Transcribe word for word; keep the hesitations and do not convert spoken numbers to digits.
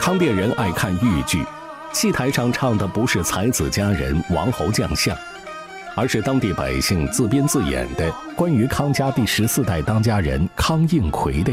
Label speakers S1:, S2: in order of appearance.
S1: 康店人爱看豫剧，戏台上唱的不是才子佳人、王侯将相，而是当地百姓自编自演的关于康家第十四代当家人康应奎的